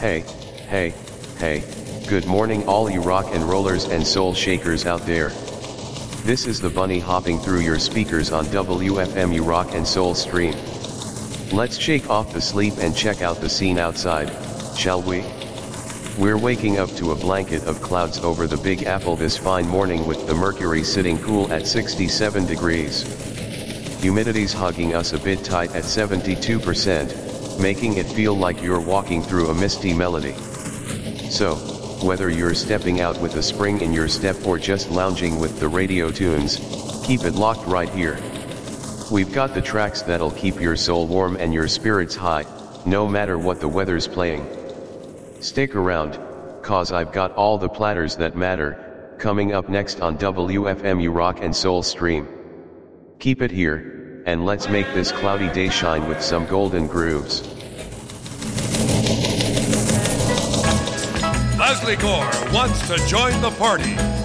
Hey, hey, hey, good morning all you rock and rollers and soul shakers out there. This is the bunny hopping through your speakers on WFMU Rock and Soul Stream. Let's shake off the sleep and check out the scene outside, shall we? We're waking up to a blanket of clouds over the Big Apple this fine morning with the mercury sitting cool at 67 degrees. Humidity's hugging us a bit tight at 72%, making it feel like you're walking through a misty melody. So, whether you're stepping out with a spring in your step or just lounging with the radio tunes, keep it locked right here. We've got the tracks that'll keep your soul warm and your spirits high, no matter what the weather's playing. Stick around, cause I've got all the platters that matter, coming up next on WFMU Rock and Soul Stream. Keep it here, and let's make this cloudy day shine with some golden grooves. Leslie Gore wants to join the party.